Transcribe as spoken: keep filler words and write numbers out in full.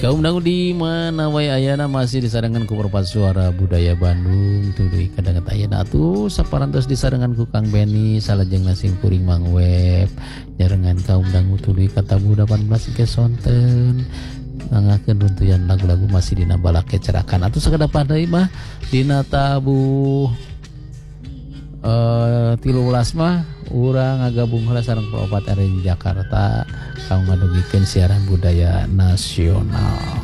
Kaum dangu di mana wae ayana masih disarangan ku Perpat Suara Budaya Bandung tuluy kadanget ayana atuh saparantos disarangan ku Kang Beni salajengna sing kuring Mang Web jarengan kaum dangu tuluy ka tabu delapan belas ke sonten nangakeun runtuyan lagu-lagu masih dina balake cerakan atuh sakada pandai mah dina tabu eh tilu belas mah urang ngagabung heula sareng Peropat R R I Jakarta kanggo ngadugikeun siaran budaya nasional.